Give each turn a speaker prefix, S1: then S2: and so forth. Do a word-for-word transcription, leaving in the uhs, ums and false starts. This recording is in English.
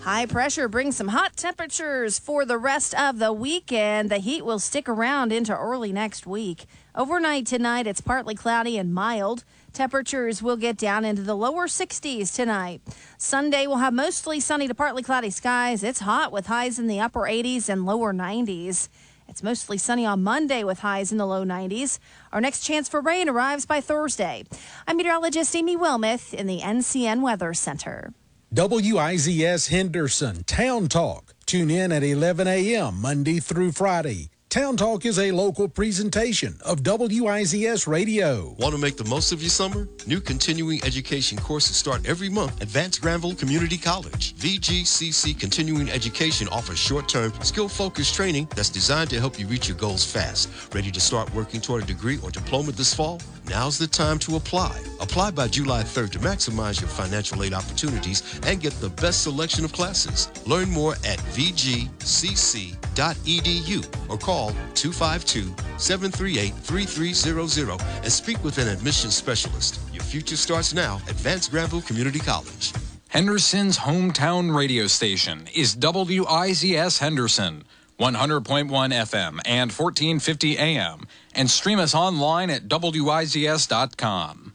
S1: High pressure brings some hot temperatures for the rest of the weekend. The heat will stick around into early next week. Overnight tonight, it's partly cloudy and mild. Temperatures will get down into the lower sixties tonight. Sunday will have mostly sunny to partly cloudy skies. It's hot with highs in the upper eighties and lower nineties. It's mostly sunny on Monday with highs in the low nineties. Our next chance for rain arrives by Thursday. I'm meteorologist Amy Wilmoth in the N C N Weather Center.
S2: W I Z S Henderson Town Talk. Tune in at eleven a.m. Monday through Friday. Town Talk is a local presentation of W I Z S Radio.
S3: Want to make the most of your summer? New continuing education courses start every month at Vance Granville Community College. V G C C Continuing Education offers short-term, skill-focused training that's designed to help you reach your goals fast. Ready to start working toward a degree or diploma this fall? Now's the time to apply. Apply by July third to maximize your financial aid opportunities and get the best selection of classes. Learn more at v g c c dot e d u or call two five two, seven three eight, three three zero zero and speak with an admissions specialist. Your future starts now at Vance Granville Community College.
S4: Henderson's hometown radio station is W I Z S Henderson, one hundred point one F M and fourteen fifty A M, and stream us online at W I Z S dot com.